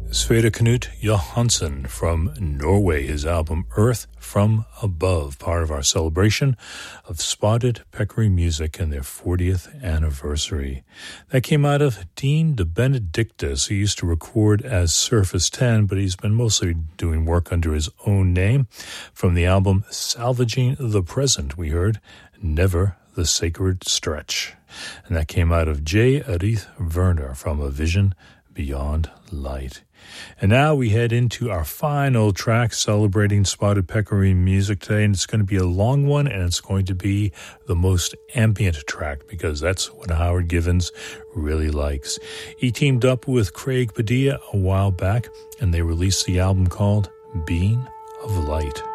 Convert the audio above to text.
Sverre Knut Johansen from Norway, his album Earth from Above, part of our celebration of Spotted Peccary Music and their 40th anniversary. That came out of Dean de Benedictus. He used to record as Surface 10, but he's been mostly doing work under his own name. From the album Salvaging the Present, we heard Never the Sacred Stretch. And that came out of J. Arith Werner from A Vision Beyond Light. And now we head into our final track celebrating Spotted Peccary music today, and it's going to be a long one, and it's going to be the most ambient track because that's what Howard Givens really likes. He teamed up with Craig Padilla a while back, and they released the album called Being of Light.